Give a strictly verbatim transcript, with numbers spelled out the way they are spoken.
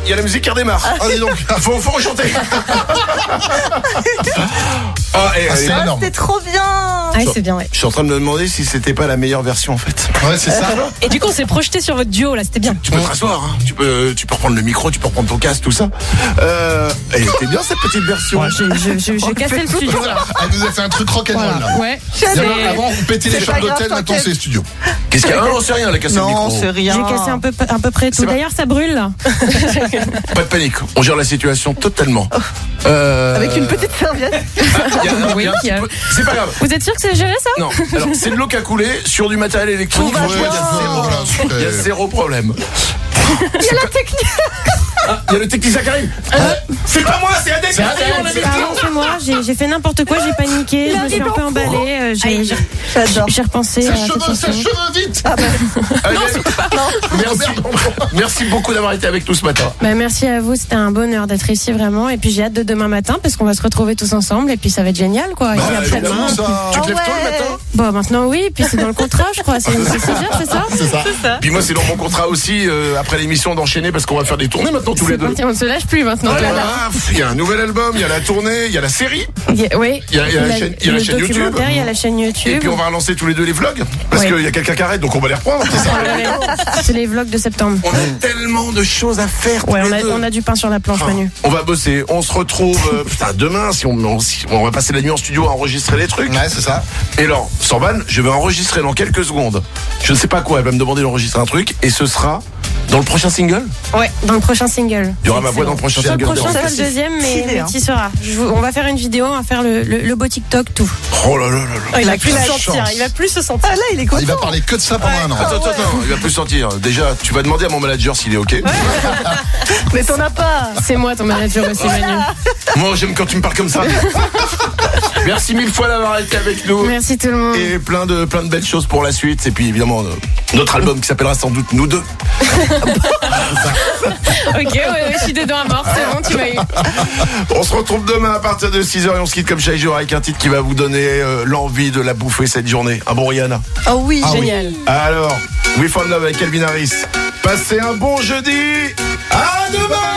il y a la musique qui redémarre. Ah, dis donc. Faut, faut rechanter. Ah, et, Ah, c'est et- énorme. C'était trop bien. Ah, oui, c'est bien, ouais. je suis en train de me demander si c'était pas la meilleure version en fait. Ouais, c'est ça. Et du coup, on s'est projeté sur votre duo, là, c'était bien. Tu peux te rasseoir, hein. tu peux, tu peux reprendre le micro, tu peux reprendre ton casque, tout ça. Euh, elle était bien cette petite version. Je, je, je, je cassais le studio, là. Elle nous a fait un truc rock'n'roll là. Voilà. Ouais. D'abord, C'est- avant, vous pétez les C'est chambres pas grave, d'hôtel, maintenant t'inquiète. c'est studio. Qu'est-ce qu'il y a? Ah, on sait rien, elle a cassé le micro. Non, c'est rien. J'ai cassé un peu, à peu près tout. C'est pas- D'ailleurs, ça brûle, là. Pas de panique, on gère la situation totalement. Euh, Avec une petite serviette. il y a- il y a Oui, un petit il y a- peu- C'est pas grave. Vous êtes sûr que c'est géré, ça? Non, alors c'est de l'eau qui a coulé sur du matériel électronique. Tout va Ouais, il y a bien. zéro- Voilà, super. Il y a zéro problème. Il y a la technique. Ah, il y a le technicien qui arrive. C'est pas moi, c'est Adèle qui arrive, on a mis le Pardon, temps. c'est moi, j'ai j'ai fait n'importe quoi, j'ai paniqué, Il je me suis arrive un peu en emballée, euh, j'ai j'ai- J'adore. j'ai repensé à Ses cette cheveux, ses chanson. cheveux, vite. Adèle, merci, merci beaucoup d'avoir été avec nous ce matin. Bah, merci à vous, c'était un bonheur d'être ici vraiment. Et puis j'ai hâte de demain matin parce qu'on va se retrouver tous ensemble et puis ça va être génial quoi. Et Bah, puis après-demain. évidemment, ça. Tu te lèves Ah tôt le ouais. matin? Bon, maintenant oui, et puis c'est dans le contrat, je crois. C'est c'est six heures, c'est ça? C'est ça. Puis moi, c'est dans mon contrat aussi, euh, après l'émission, d'enchaîner parce qu'on va faire des tournées maintenant tous les C'est deux. parti, on ne se lâche plus maintenant. Voilà, Clara. il y a un nouvel album, il y a la tournée, il y a la série, Il y a- Oui, il y a, il y a la, chaîne, il y a la le chaîne YouTube. documentaire, il y a la chaîne Et YouTube. puis on va relancer tous les deux les vlogs parce Ouais. qu'il y a quelqu'un qui arrête, donc on va les reprendre. C'est ça. Ouais, ouais. C'est les vlogs de septembre. On a tellement de choses à faire. tous Ouais, on les a, deux. on a du pain sur la planche, Ah, Manu. on va bosser, on se retrouve euh, putain, demain si on, on, si on va passer la nuit en studio à enregistrer les trucs. Ouais, c'est ça. Et alors, sans vanne, je vais enregistrer dans quelques secondes. Je ne sais pas quoi, elle va me demander d'enregistrer un truc et ce sera dans le prochain single. Ouais, dans le prochain single. Il y aura ma voix dans le prochain Sur le single. prochain, de c'est Rocket. le deuxième, mais, Stylé, mais hein. tu y seras. Je vous- on va faire une vidéo, on va faire le, le, le beau TikTok, tout. Oh là là là là. Il va a plus plus se la sentir, chance. il va plus se sentir. Ah là, il est Ah, content. il va parler que de ça pendant un an. Attends, attends, attends, il va plus sentir. Déjà, tu vas demander à mon manager s'il est OK. Mais t'en as pas. C'est moi ton manager aussi, Manu. Moi, j'aime quand tu me parles comme ça. Merci mille fois d'avoir été avec nous. Merci tout le monde. Et plein de, plein de belles choses pour la suite. Et puis évidemment, euh, notre album qui s'appellera sans doute Nous deux. Ok, ouais, ouais, je suis dedans à mort, c'est bon, tu m'as eu. On se retrouve demain à partir de six heures et on se quitte comme chaque jour avec un titre qui va vous donner euh, l'envie de la bouffer cette journée. Un bon Rihanna. Oh oui. Ah oui. Génial. Alors, We Found Love avec Calvin Harris. Passez un bon jeudi. À demain.